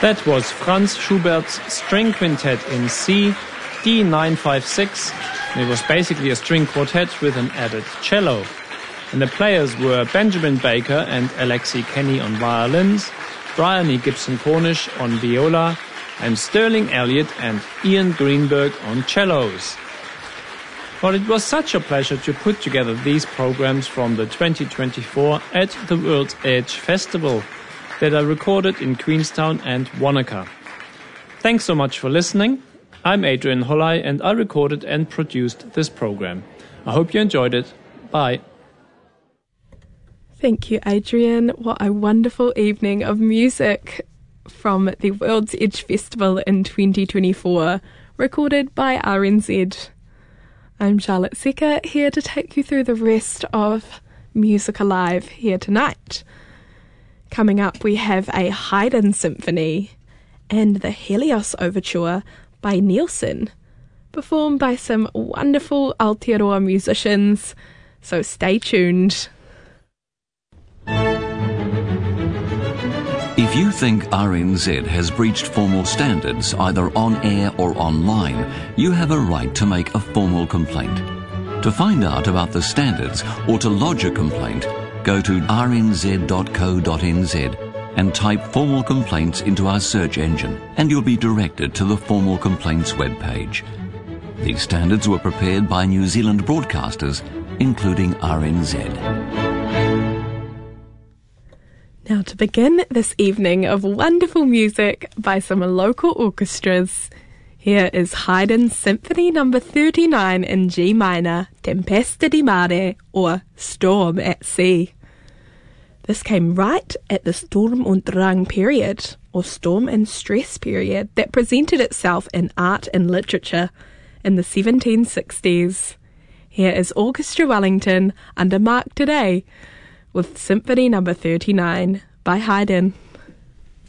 That was Franz Schubert's String Quintet in C, D956. It was basically a string quartet with an added cello. And the players were Benjamin Baker and Alexi Kenny on violins, Brian E. Gibson Cornish on viola, and Sterling Elliott and Ian Greenberg on cellos. Well, it was such a pleasure to put together these programs from the 2024 at the World's Edge Festival that are recorded in Queenstown and Wanaka. Thanks so much for listening. I'm Adrian Holley and I recorded and produced this program. I hope you enjoyed it. Bye. Thank you, Adrian. What a wonderful evening of music from the World's Edge Festival in 2024, recorded by RNZ. I'm Charlotte Secker, here to take you through the rest of Music Alive here tonight. Coming up, we have a Haydn Symphony and the Helios Overture by Nielsen, performed by some wonderful Aotearoa musicians, so stay tuned. If you think RNZ has breached formal standards either on air or online, you have a right to make a formal complaint. To find out about the standards or to lodge a complaint, go to rnz.co.nz and type formal complaints into our search engine and you'll be directed to the formal complaints webpage. These standards were prepared by New Zealand broadcasters, including RNZ. Now to begin this evening of wonderful music by some local orchestras, here is Haydn's Symphony No. 39 in G minor, Tempesta di Mare, or Storm at Sea. This came right at the Sturm und Drang period, or storm and stress period, that presented itself in art and literature in the 1760s. Here is Orchestra Wellington under Mark Today with Symphony No. 39 by Haydn.